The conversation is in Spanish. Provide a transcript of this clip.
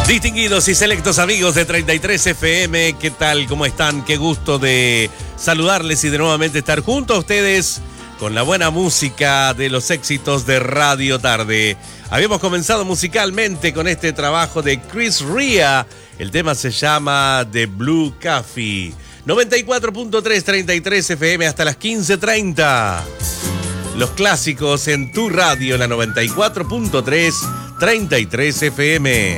Distinguidos y selectos amigos de 33 FM, ¿qué tal? ¿Cómo están? Qué gusto de saludarles y de nuevamente estar junto a ustedes con la buena música de los éxitos de Radio Tarde. Habíamos comenzado musicalmente con este trabajo de Chris Rea. El tema se llama The Blue Coffee. 94.3, 33 FM hasta las 15:30. Los clásicos en tu radio, la 94.3, 33 FM.